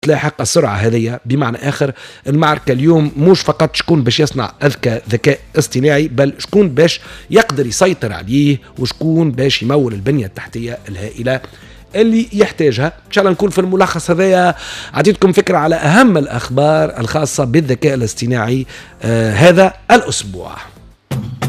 تلاحق السرعة هذه. بمعنى آخر المعركة اليوم مش فقط شكون باش يصنع أذكى ذكاء اصطناعي، بل شكون باش يقدر يسيطر عليه، وشكون باش يمول البنية التحتية الهائلة اللي يحتاجها. إن شاء الله نكون في الملخص هذايا عطيتكم فكرة على أهم الأخبار الخاصة بالذكاء الاصطناعي هذا الأسبوع.